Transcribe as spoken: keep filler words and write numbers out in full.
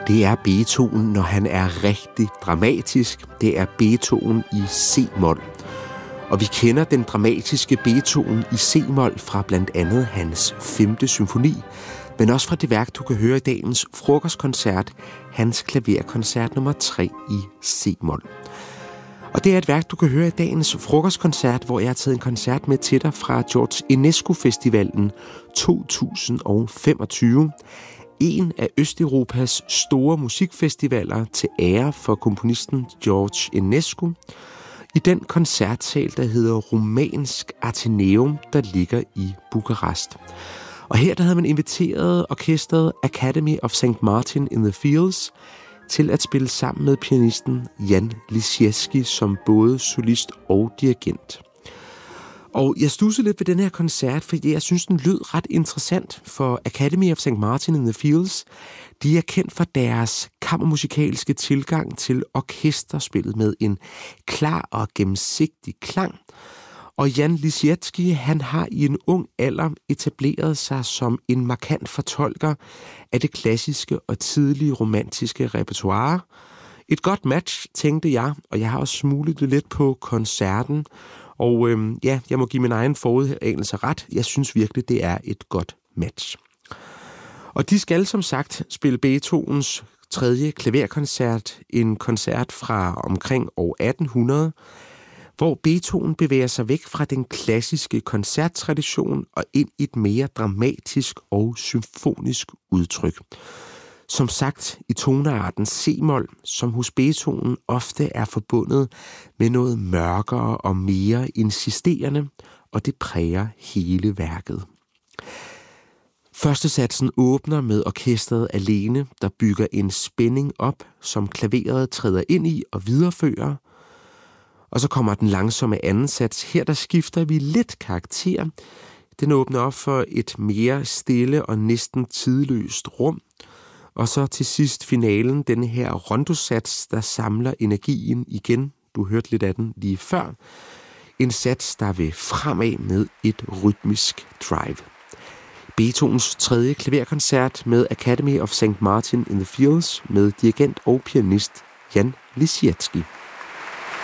Det er Beethoven, når han er rigtig dramatisk. Det er Beethoven i C-mol. Og vi kender den dramatiske Beethoven i C-mol fra blandt andet hans femte symfoni, men også fra det værk, du kan høre i dagens frokostkoncert, hans klaverkoncert nummer tre i C-mol. Og det er et værk, du kan høre i dagens frokostkoncert, hvor jeg har taget en koncert med til dig fra George Enescu-festivalen to tusind femogtyve. En af Østeuropas store musikfestivaler til ære for komponisten George Enescu. I den koncertsal, der hedder Rumænsk Atheneum, der ligger i Bukarest. Og her der havde man inviteret orkestret Academy of Saint Martin in the Fields til at spille sammen med pianisten Jan Lisiecki som både solist og dirigent. Og jeg studsede lidt ved den her koncert, fordi jeg synes, den lød ret interessant, for Academy of Saint Martin in the Fields, de er kendt for deres kammermusikalske tilgang til orkesterspillet med en klar og gennemsigtig klang. Og Jan Lisiecki, han har i en ung alder etableret sig som en markant fortolker af det klassiske og tidlige romantiske repertoire. Et godt match, tænkte jeg, og jeg har også smuglet det lidt på koncerten. Og øhm, ja, jeg må give min egen forudanelse ret. Jeg synes virkelig, det er et godt match. Og de skal som sagt spille Beethovens tredje klaverkoncert, en koncert fra omkring år atten hundrede, hvor Beethoven bevæger sig væk fra den klassiske koncerttradition og ind i et mere dramatisk og symfonisk udtryk. Som sagt i tonearten C-mol, som hos Beethoven ofte er forbundet med noget mørkere og mere insisterende, og det præger hele værket. Første satsen åbner med orkestret alene, der bygger en spænding op, som klaveret træder ind i og viderefører. Og så kommer den langsomme anden sats. Her der skifter vi lidt karakter. Den åbner op for et mere stille og næsten tidløst rum. Og så til sidst finalen, denne her rondosats, der samler energien igen. Du hørte lidt af den lige før. En sats, der vil fremad med et rytmisk drive. Beethovens tredje klaverkoncert med Academy of Saint Martin in the Fields med dirigent og pianist Jan Lisiecki.